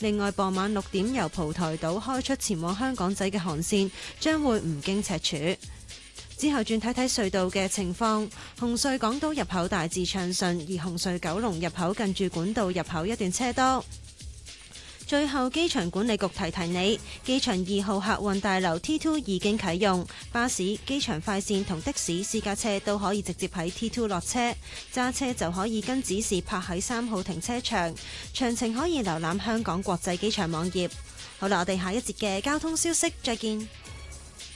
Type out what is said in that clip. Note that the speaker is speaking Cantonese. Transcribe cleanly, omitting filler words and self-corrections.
另外，傍晚6點由蒲台島開出前往香港仔嘅航線將會唔經赤柱。之後轉睇睇隧道嘅情況，紅隧港島入口大致暢順，而紅隧九龍入口近住管道入口一段車多。最後，機場管理局提提你，機場2號客運大樓 T2 已經啟用，巴士、機場快線同的士私家車都可以直接喺 T2 落車，揸車就可以跟指示泊喺3號停車場。詳情可以瀏覽香港國際機場網頁。好啦，我哋下一節嘅交通消息再見。